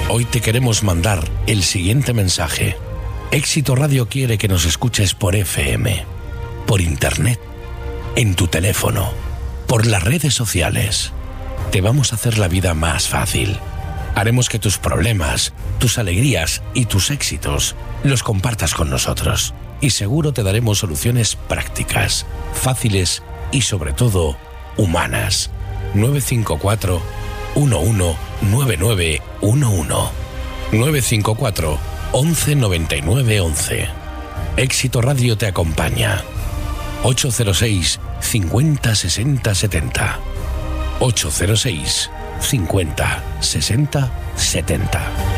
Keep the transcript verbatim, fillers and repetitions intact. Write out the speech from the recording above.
Hoy te queremos mandar el siguiente mensaje. Éxito Radio quiere que nos escuches por F M, por internet, en tu teléfono, por las redes sociales. Te vamos a hacer la vida más fácil. Haremos que tus problemas, tus alegrías y tus éxitos los compartas con nosotros. Y seguro te daremos soluciones prácticas, fáciles y sobre todo humanas. nueve cinco cuatro, uno uno nueve nueve uno uno. nueve cinco cuatro, once noventa y nueve once. Éxito Radio te acompaña. ocho cero seis, cincuenta, sesenta, setenta. ocho cero seis, cincuenta, sesenta, setenta.